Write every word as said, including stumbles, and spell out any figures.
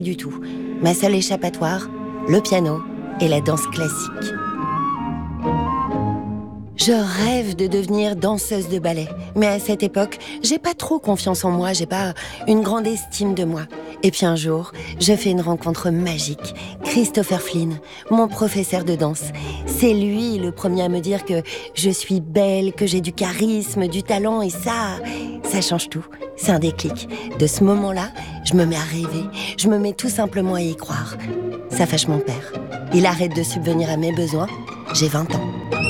du tout. Ma seule échappatoire, le piano et la danse classique. Je rêve de devenir danseuse de ballet. Mais à cette époque, j'ai pas trop confiance en moi, j'ai pas une grande estime de moi. Et puis un jour, je fais une rencontre magique. Christopher Flynn, mon professeur de danse. C'est lui le premier à me dire que je suis belle, que j'ai du charisme, du talent, et ça, ça change tout. C'est un déclic. De ce moment-là, je me mets à rêver. Je me mets tout simplement à y croire. Ça fâche mon père. Il arrête de subvenir à mes besoins. J'ai vingt ans.